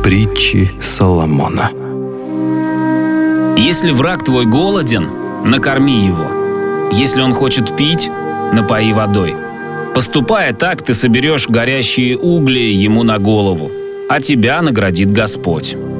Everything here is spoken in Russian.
Притчи Соломона. Если враг твой голоден, накорми его. Если он хочет пить, напои водой. Поступая так, ты соберешь горящие угли ему на голову, а тебя наградит Господь.